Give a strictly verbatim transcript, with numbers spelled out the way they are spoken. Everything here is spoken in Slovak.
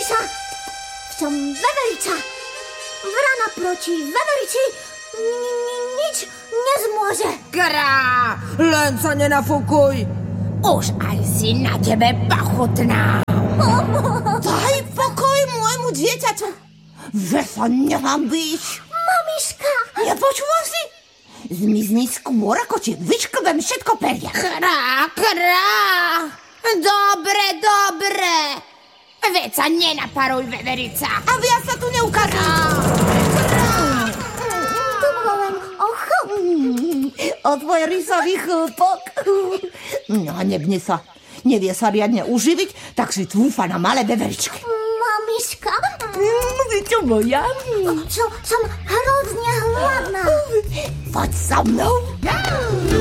sa, som veverica. Vrana proti veverici nič nezmôže. Krá, len sa nenafúkuj. Už aj si na tebe pachutná. Daj pokoj môjmu dieťaťu. Že sa nehambíš. Mamiška. Nepočula si? Zmizni skôr, ako ti vyškrbem všetko peria. Krá, krá. Dobre, dobre. Veď sa nenaparuj, veverica. A viac sa tu neukazuj. Tu bolo len ocho. O tvoj rysový chlpok. No, nebne sa. Nevie sa riadne uživiť, tak si tvúfa na malé veveričky. Mamiška. Vy čo moja? Som, som hrozne hladná. Poď so mnou.